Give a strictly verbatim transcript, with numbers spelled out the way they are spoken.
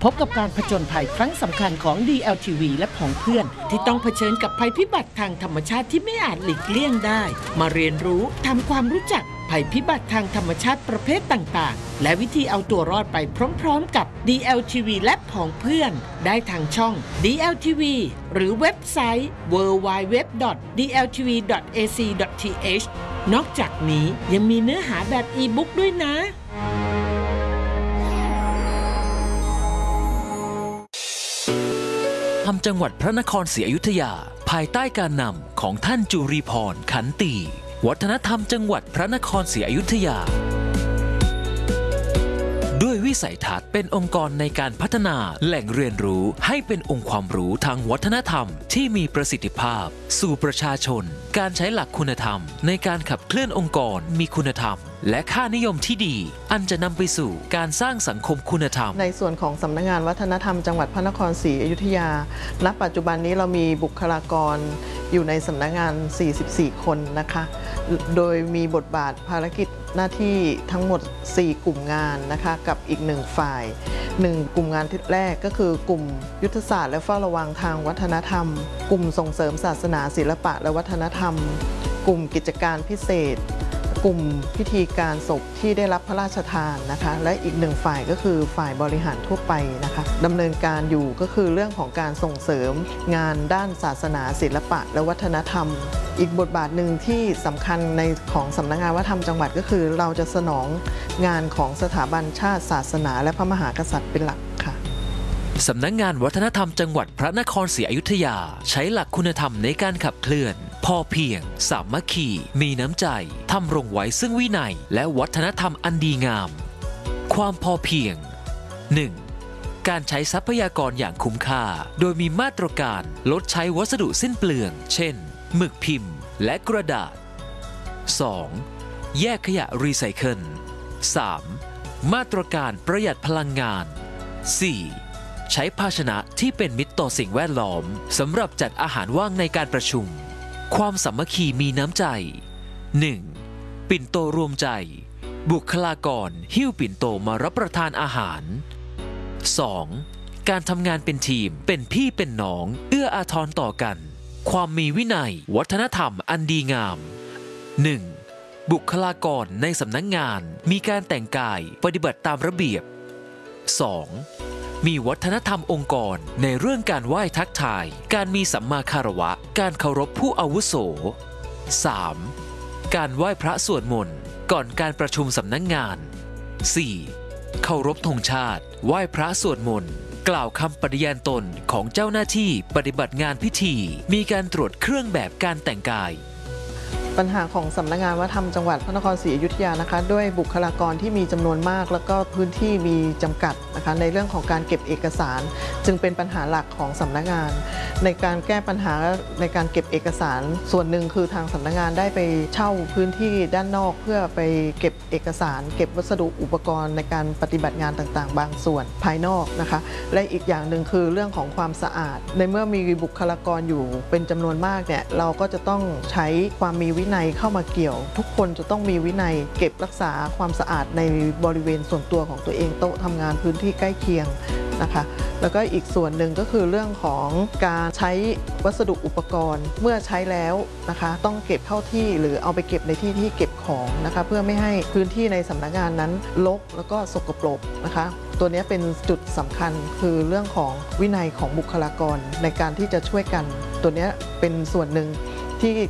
พบกับการผจญภัยครั้งสำคัญของ ดี แอล ที วี และผองเพื่อนที่ต้องเผชิญกับภัยพิบัติทางธรรมชาติที่ไม่อาจหลีกเลี่ยงได้มาเรียนรู้ทำความรู้จักภัยพิบัติทางธรรมชาติประเภทต่างๆและวิธีเอาตัวรอดไปพร้อมๆกับ ดี แอล ที วี และผองเพื่อนได้ทางช่อง ดี แอล ที วี หรือเว็บไซต์ ดับเบิลยู ดับเบิลยู ดับเบิลยู ดอท ดี แอล ที วี ดอท เอ ซี ดอท ที เอช นอกจากนี้ยังมีเนื้อหาแบบอีบุ๊กด้วยนะทำจังหวัดพระนครศรีอยุธยาภายใต้การนำของท่านจุรีพรขันตีวัฒนธรรมจังหวัดพระนครศรีอยุธยาด้วยวิสัยทัศน์เป็นองค์กรในการพัฒนาแหล่งเรียนรู้ให้เป็นองค์ความรู้ทางวัฒนธรรมที่มีประสิทธิภาพสู่ประชาชนการใช้หลักคุณธรรมในการขับเคลื่อนองค์กรมีคุณธรรมและค่านิยมที่ดีอันจะนำไปสู่การสร้างสังคมคุณธรรมในส่วนของสำนักงานวัฒนธรรมจังหวัดพระนครศรีอยุธยาณปัจจุบันนี้เรามีบุคลากรอยู่ในสำนักงานสี่สิบสี่คนนะคะโดยมีบทบาทภารกิจหน้าที่ทั้งหมดสี่กลุ่มงานนะคะกับอีกหนึ่งฝ่ายหนึ่งกลุ่มงานที่แรกก็คือกลุ่มยุทธศาสตร์และเฝ้าระวังทางวัฒนธรรมกลุ่มส่งเสริมศาสนาศิลปะและวัฒนธรรมกลุ่มกิจการพิเศษกลุ่มพิธีการศพที่ได้รับพระราชทานนะคะและอีกหนึ่งฝ่ายก็คือฝ่ายบริหารทั่วไปนะคะดำเนินการอยู่ก็คือเรื่องของการส่งเสริมงานด้านศาสนาศิลปะและวัฒนธรรมอีกบทบาทหนึ่งที่สำคัญในของสำนักงานวัฒนธรรมจังหวัดก็คือเราจะสนองงานของสถาบันชาติศาสนาและพระมหากษัตริย์เป็นหลักค่ะสำนักงานวัฒนธรรมจังหวัดพระนครศรีอยุธยาใช้หลักคุณธรรมในการขับเคลื่อนพอเพียงสามัคคีมีน้ำใจทำรงไว้ซึ่งวินัยและวัฒนธรรมอันดีงามความพอเพียง หนึ่ง. การใช้ทรัพยากรอย่างคุ้มค่าโดยมีมาตรการลดใช้วัสดุสิ้นเปลืองเช่นหมึกพิมพ์และกระดาษ สอง. แยกขยะรีไซเคิล สาม. มาตรการประหยัดพลังงาน สี่. ใช้ภาชนะที่เป็นมิตรต่อสิ่งแวดล้อมสำหรับจัดอาหารว่างในการประชุมความสามัคคีมีน้ำใจ หนึ่ง. ปิ่นโตรวมใจบุคลากรหิ้วปิ่นโตมารับประทานอาหาร สอง. การทำงานเป็นทีมเป็นพี่เป็นน้องเอื้ออาทรต่อกันความมีวินัยวัฒนธรรมอันดีงาม หนึ่ง. บุคลากรในสำนักงานมีการแต่งกายปฏิบัติตามระเบียบ สอง. มีวัฒนธรรมองค์กรในเรื่องการไหว้ทักทายการมีสัมมาคารวะการเคารพผู้อาวุโส สาม. การไหว้พระสวดมนต์ก่อนการประชุมสำนักงาน สี่. เคารพธงชาติไหว้พระสวดมนต์กล่าวคำปฏิญาณตนของเจ้าหน้าที่ปฏิบัติงานพิธีมีการตรวจเครื่องแบบการแต่งกายปัญหาของสำนักงานวัฒนธรรมจังหวัดพระนครศรีอยุธยานะคะด้วยบุคลากรที่มีจำนวนมากแล้วก็พื้นที่มีจำกัดนะคะในเรื่องของการเก็บเอกสารจึงเป็นปัญหาหลักของสำนักงานในการแก้ปัญหาในการเก็บเอกสารส่วนหนึ่งคือทางสำนักงานได้ไปเช่าพื้นที่ด้านนอกเพื่อไปเก็บเอกสารเก็บวัสดุอุปกรณ์ในการปฏิบัติงานต่างๆบางส่วนภายนอกนะคะและอีกอย่างหนึ่งคือเรื่องของความสะอาดในเมื่อมีบุคลากรอยู่เป็นจำนวนมากเนี่ยเราก็จะต้องใช้ความมีวินัยเข้ามาเกี่ยวทุกคนจะต้องมีวินัยเก็บรักษาความสะอาดในบริเวณส่วนตัวของตัวเองโต๊ะทำงานพื้นที่ใกล้เคียงนะคะแล้วก็อีกส่วนหนึ่งก็คือเรื่องของการใช้วัสดุอุปกรณ์เมื่อใช้แล้วนะคะต้องเก็บเข้าที่หรือเอาไปเก็บในที่ที่เก็บของนะคะเพื่อไม่ให้พื้นที่ในสำนักงานนั้นรกแล้วก็สกปรกนะคะตัวนี้เป็นจุดสำคัญคือเรื่องของวินัยของบุคลากรในการที่จะช่วยกันตัวนี้เป็นส่วนหนึ่งที่